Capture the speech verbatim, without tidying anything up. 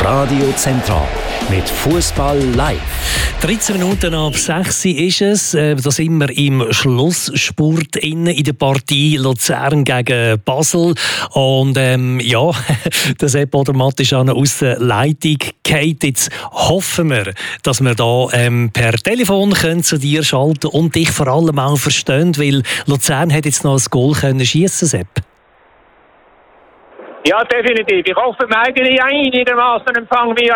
Radio Zentral mit Fußball live. dreizehn Minuten ab sechs ist es. Da sind wir im Schlussspurt in der Partie Luzern gegen Basel. Und ähm, ja, der Sepp Odermatt ist aus der Leitung gefallen. Jetzt hoffen wir, dass wir da ähm, per Telefon können zu dir schalten und dich vor allem auch verstehen, weil Luzern hat jetzt noch ein Goal können schiessen, Sepp. Ja, definitiv. Ich hoffe, wir haben einigermaßen Empfang via